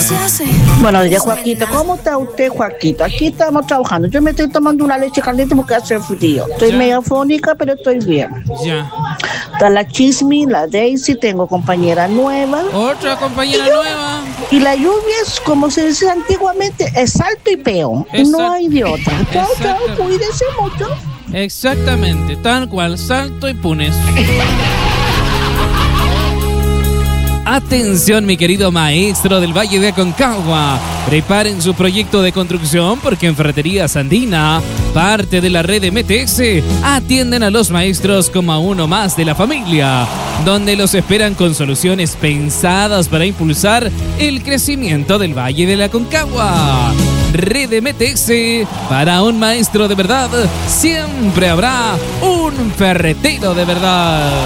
Buenos días, Joaquito. ¿Cómo está usted, Joaquito? Aquí estamos trabajando. Yo me estoy tomando una leche caliente porque hace frío. Estoy medio afónica, pero estoy bien. Ya. Está la Chismi, la Daisy, tengo compañera nueva. Otra compañera nueva. Y la lluvia es, como se dice antiguamente, es salto y peón. No hay de otra. Chao, chao, cuídense mucho. Exactamente, tal cual, salto y punes. Atención, mi querido maestro del Valle de Aconcagua. Preparen su proyecto de construcción porque en Ferreterías Andina, parte de la red de MTS, atienden a los maestros como a uno más de la familia, donde los esperan con soluciones pensadas para impulsar el crecimiento del Valle de la Aconcagua. Red MTS, para un maestro de verdad, siempre habrá un ferretero de verdad.